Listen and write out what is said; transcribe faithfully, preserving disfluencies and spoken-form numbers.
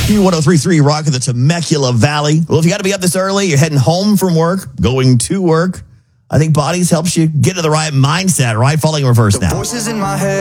Q one oh three point three Rock in the Temecula Valley. Well, if you got to be up this early, you're heading home from work, going to work, I think Bodies helps you get to the right mindset, right? Falling in reverse now. Voices in my head.